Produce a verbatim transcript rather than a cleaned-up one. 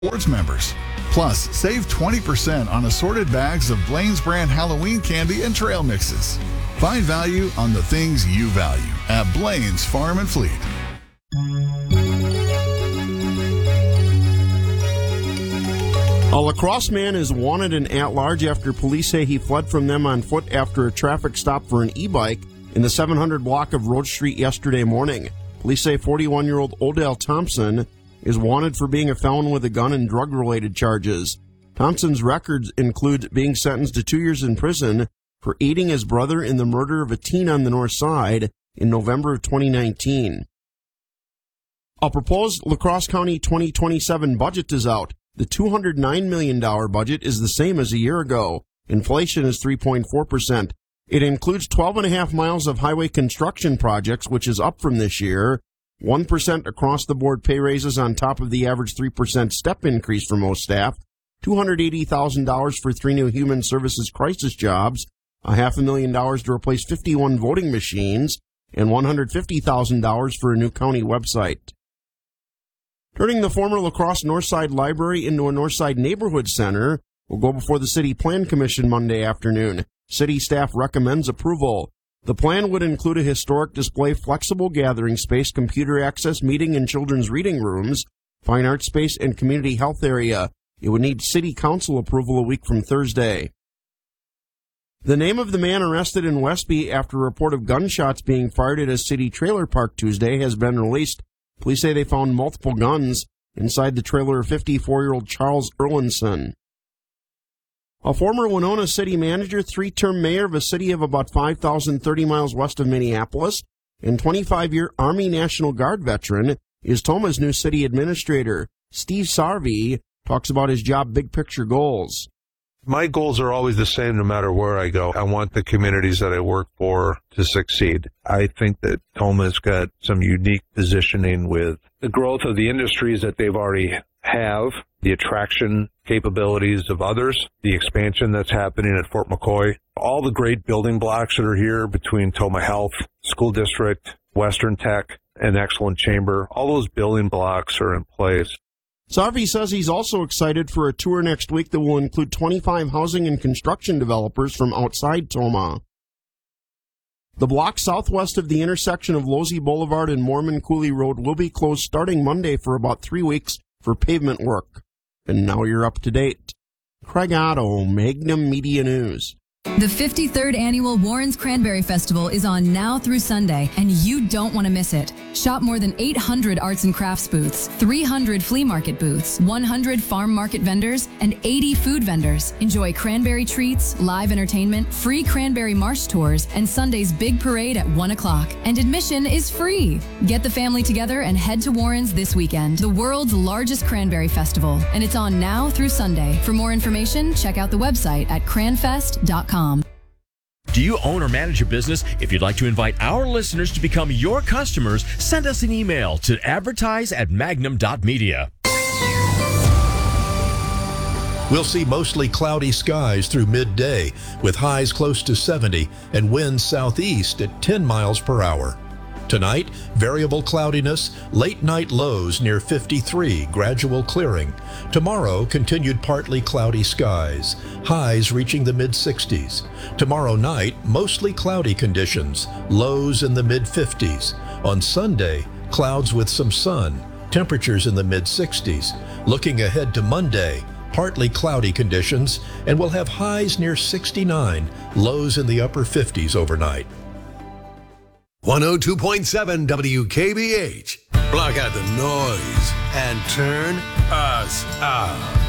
Rewards members. Plus, save twenty percent on assorted bags of Blaine's brand Halloween candy and trail mixes. Find value on the things you value at Blaine's Farm and Fleet. A lacrosse man is wanted and at large after police say he fled from them on foot after a traffic stop for an e-bike in the seven hundred block of Road Street yesterday morning. Police say forty-one-year-old Odell Thompson is wanted for being a felon with a gun and drug-related charges. Thompson's records include being sentenced to two years in prison for aiding his brother in the murder of a teen on the north side in November of twenty nineteen. A proposed La Crosse County twenty twenty-seven budget is out. The two hundred nine million dollars budget is the same as a year ago. Inflation is three point four percent. It includes twelve and a half miles of highway construction projects, which is up from this year, one percent across-the-board pay raises on top of the average three percent step increase for most staff, two hundred eighty thousand dollars for three new human services crisis jobs, a half a million dollars to replace fifty-one voting machines, and one hundred fifty thousand dollars for a new county website. Turning the former La Crosse Northside Library into a Northside Neighborhood Center will go before the City Plan Commission Monday afternoon. City staff recommends approval. The plan would include a historic display, flexible gathering space, computer access, meeting and children's reading rooms, fine art space, and community health area. It would need City Council approval a week from Thursday. The name of the man arrested in Westby after a report of gunshots being fired at a city trailer park Tuesday has been released. Police say they found multiple guns inside the trailer of fifty-four-year-old Charles Erlinson. A former Winona city manager, three-term mayor of a city of about five thousand thirty miles west of Minneapolis, and twenty-five-year Army National Guard veteran is Toma's new city administrator. Steve Sarvey talks about his job big-picture goals. My goals are always the same no matter where I go. I want the communities that I work for to succeed. I think that Toma's got some unique positioning with the growth of the industries that they've already have, the attraction capabilities of others, the expansion that's happening at Fort McCoy, all the great building blocks that are here between Toma Health, School District, Western Tech, and Excellent Chamber. All those building blocks are in place. Sarvey says he's also excited for a tour next week that will include twenty-five housing and construction developers from outside Toma. The block southwest of the intersection of Losey Boulevard and Mormon Cooley Road will be closed starting Monday for about three weeks for pavement work. And now you're up to date. Craig Otto, Magnum Media News. The fifty-third Annual Warren's Cranberry Festival is on now through Sunday, and you don't want to miss it. Shop more than eight hundred arts and crafts booths, three hundred flea market booths, one hundred farm market vendors, and eighty food vendors. Enjoy cranberry treats, live entertainment, free cranberry marsh tours, and Sunday's big parade at one o'clock. And admission is free. Get the family together and head to Warren's this weekend, the world's largest cranberry festival, and it's on now through Sunday. For more information, check out the website at cranfest dot com. Do you own or manage a business? If you'd like to invite our listeners to become your customers, send us an email to advertise at magnum dot media. We'll see mostly cloudy skies through midday with highs close to seventy and winds southeast at ten miles per hour. Tonight, variable cloudiness, late night lows near fifty-three, gradual clearing. Tomorrow, continued partly cloudy skies, highs reaching the mid sixties. Tomorrow night, mostly cloudy conditions, lows in the mid fifties. On Sunday, clouds with some sun, temperatures in the mid sixties. Looking ahead to Monday, partly cloudy conditions, and we'll have highs near sixty-nine, lows in the upper fifties overnight. one oh two point seven W K B H. Block out the noise and turn us out.